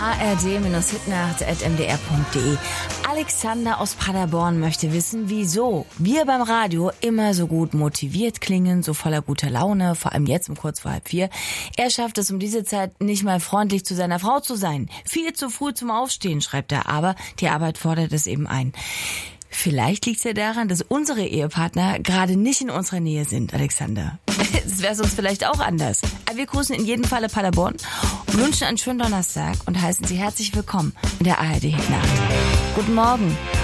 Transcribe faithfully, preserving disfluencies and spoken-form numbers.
a r d Hitnacht at m d r punkt d e. Alexander aus Paderborn möchte wissen, wieso wir beim Radio immer so gut motiviert klingen, so voller guter Laune, vor allem jetzt um kurz vor halb vier. Er schafft es um diese Zeit nicht mal freundlich zu seiner Frau zu sein. Viel zu früh zum Aufstehen, schreibt er, aber die Arbeit fordert es eben ein. Vielleicht liegt es ja daran, dass unsere Ehepartner gerade nicht in unserer Nähe sind, Alexander. Es wäre sonst vielleicht auch anders. Aber wir grüßen in jedem Falle Paderborn und wünschen einen schönen Donnerstag und heißen Sie herzlich willkommen in der A R D Hitnacht. Guten Morgen.